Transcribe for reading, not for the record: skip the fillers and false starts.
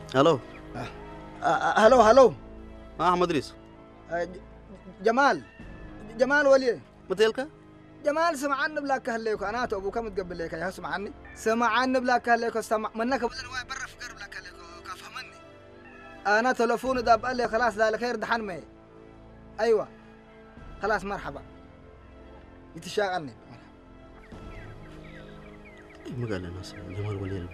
الو. هلو هلو. احمد ريس. جمال. جمال ولي. متيلك؟ جمال سمعني بلا كهليك انا ابوك متقبل لك يا سمعني سمعني بلا كهليك سمع منك بدل واي برا فكر بلا كهليك كفهمني انا تلفوني ده قال لي خلاص لا الخير دحن مي ايوه خلاص مرحبا يتشاغلني ما قال لنا جمال ولي